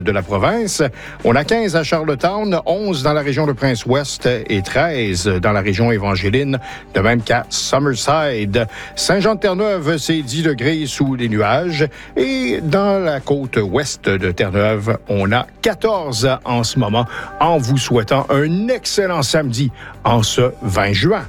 de la province. On a 15 à Charlottetown, 11 dans la région de Prince-Ouest et 13 dans la région évangéline, de même qu'à Summerside. Saint-Jean-de-Terre-Neuve, c'est 10 degrés sous les nuages. Et dans la côte ouest de Terre-Neuve, on a 14 en ce moment, en vous souhaitant un excellent samedi en ce 20 juin.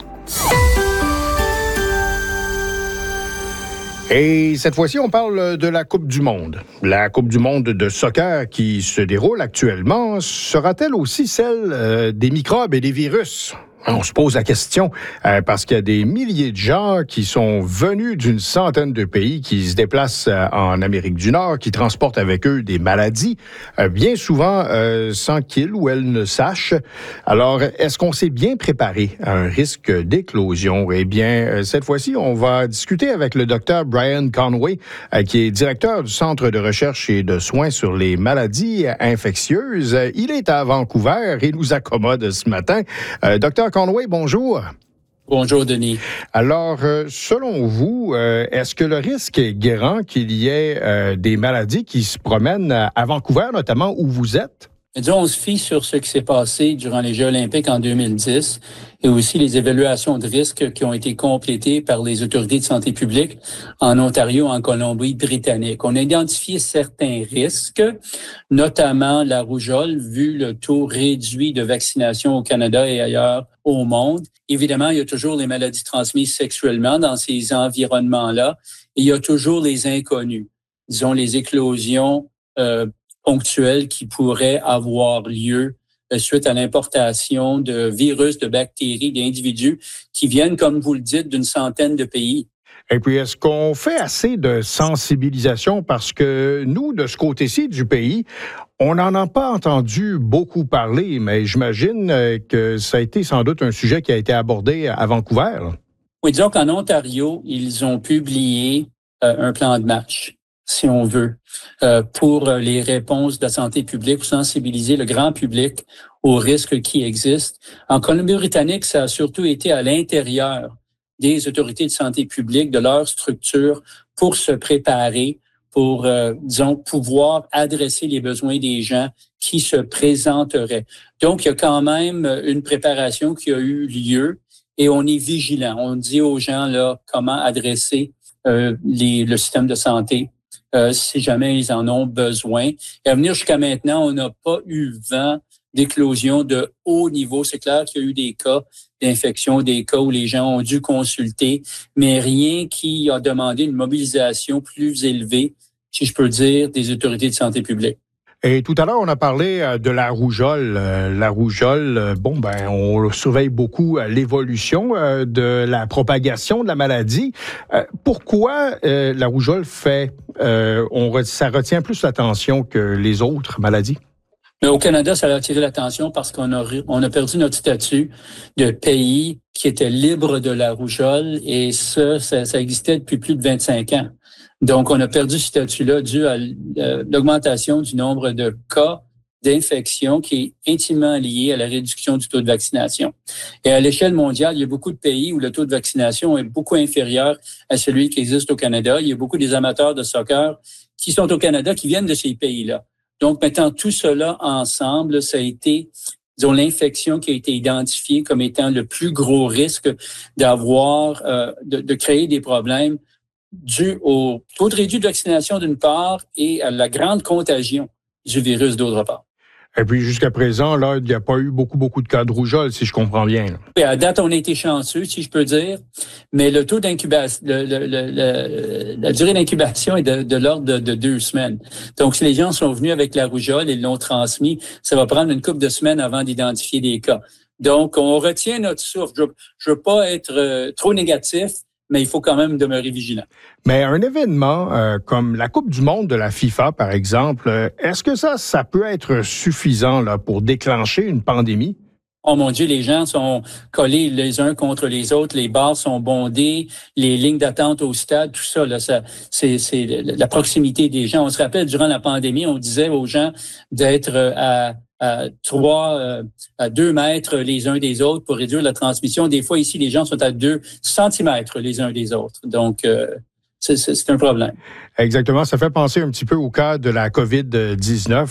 Et cette fois-ci, on parle de la Coupe du Monde. La Coupe du monde de soccer qui se déroule actuellement sera-t-elle aussi celle des microbes et des virus? On se pose la question parce qu'il y a des milliers de gens qui sont venus d'une centaine de pays, qui se déplacent en Amérique du Nord, qui transportent avec eux des maladies, bien souvent sans qu'ils ou elles ne sachent. Alors, est-ce qu'on s'est bien préparé à un risque d'éclosion? Eh bien, cette fois-ci, on va discuter avec le docteur Brian Conway, qui est directeur du Centre de recherche et de soins sur les maladies infectieuses. Il est à Vancouver et nous accommode ce matin. Docteur Conway, bonjour. Bonjour, Denis. Alors, selon vous, est-ce que le risque est grand qu'il y ait des maladies qui se promènent à Vancouver, notamment où vous êtes? Disons, on se fie sur ce qui s'est passé durant les Jeux olympiques en 2010 et aussi les évaluations de risque qui ont été complétées par les autorités de santé publique en Ontario, en Colombie-Britannique. On a identifié certains risques, notamment la rougeole, vu le taux réduit de vaccination au Canada et ailleurs au monde. Évidemment, il y a toujours les maladies transmises sexuellement dans ces environnements-là. Et il y a toujours les inconnus, disons les éclosions ponctuelles qui pourraient avoir lieu suite à l'importation de virus, de bactéries, d'individus qui viennent, comme vous le dites, d'une centaine de pays. Et puis, est-ce qu'on fait assez de sensibilisation? Parce que nous, de ce côté-ci du pays, on n'en a pas entendu beaucoup parler, mais j'imagine que ça a été sans doute un sujet qui a été abordé à Vancouver. Oui, disons qu'en Ontario, ils ont publié un plan de match, si on veut, pour les réponses de la santé publique, pour sensibiliser le grand public aux risques qui existent. En Colombie-Britannique, ça a surtout été à l'intérieur des autorités de santé publique, de leur structure, pour se préparer, pour, disons, pouvoir adresser les besoins des gens qui se présenteraient. Donc, il y a quand même une préparation qui a eu lieu et on est vigilant. On dit aux gens là comment adresser le système de santé si jamais ils en ont besoin. Et à venir jusqu'à maintenant, on n'a pas eu vent d'éclosion de haut niveau. C'est clair qu'il y a eu des cas d'infection, des cas où les gens ont dû consulter, mais rien qui a demandé une mobilisation plus élevée, si je peux dire, des autorités de santé publique. Et tout à l'heure, on a parlé de la rougeole. La rougeole, on surveille beaucoup l'évolution de la propagation de la maladie. Pourquoi la rougeole ça retient plus l'attention que les autres maladies? Mais au Canada, ça a attiré l'attention parce qu'on a perdu notre statut de pays qui était libre de la rougeole et ça existait depuis plus de 25 ans. Donc, on a perdu ce statut-là dû à l'augmentation du nombre de cas d'infection qui est intimement lié à la réduction du taux de vaccination. Et à l'échelle mondiale, il y a beaucoup de pays où le taux de vaccination est beaucoup inférieur à celui qui existe au Canada. Il y a beaucoup des amateurs de soccer qui sont au Canada qui viennent de ces pays-là. Donc, mettant tout cela ensemble, ça a été, disons, l'infection qui a été identifiée comme étant le plus gros risque d'avoir, de créer des problèmes dû au taux de réduit de vaccination d'une part et à la grande contagion du virus d'autre part. Et puis, jusqu'à présent, là, il n'y a pas eu beaucoup de cas de rougeole, si je comprends bien. Là. Oui, à date, on a été chanceux, si je peux dire, mais le taux d'incubation, la durée d'incubation est de l'ordre de 2 semaines. Donc, si les gens sont venus avec la rougeole et l'ont transmis, ça va prendre une couple de semaines avant d'identifier des cas. Donc, on retient notre souffle. Je veux pas être trop négatif, mais il faut quand même demeurer vigilant. Mais un événement comme la Coupe du monde de la FIFA, par exemple, est-ce que ça peut être suffisant là, pour déclencher une pandémie? Oh mon Dieu, les gens sont collés les uns contre les autres, les bars sont bondés, les lignes d'attente au stade, tout ça, là, c'est la proximité des gens. On se rappelle, durant la pandémie, on disait aux gens d'être à 2 mètres les uns des autres pour réduire la transmission. Des fois, ici, les gens sont à 2 centimètres les uns des autres. Donc, c'est un problème. Exactement. Ça fait penser un petit peu au cas de la COVID-19